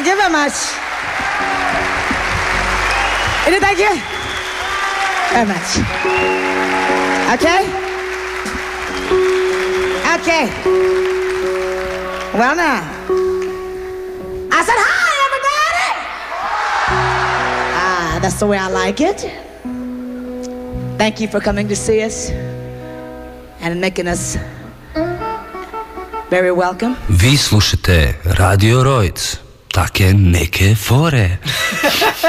you very much. Thank you very much. Okay? Okay. Well, now, I said, hi, everybody. That's the way I like it. Thank you for coming to see us and making us very welcome. Vi slušate Radio Rojc. Take neke fore.